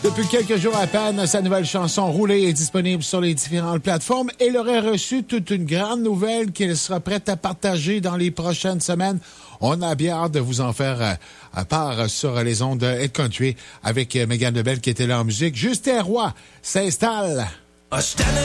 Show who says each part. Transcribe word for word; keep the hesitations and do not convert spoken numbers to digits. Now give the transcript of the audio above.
Speaker 1: Depuis quelques jours à peine, sa nouvelle chanson Rouler est disponible sur les différentes plateformes et il aurait reçu toute une grande nouvelle qu'il sera prêt à partager dans les prochaines semaines. On a bien hâte de vous en faire euh, à part sur les ondes de Hit Country avec euh, Mégane Lebel qui était là en musique. Justin Roy s'installe.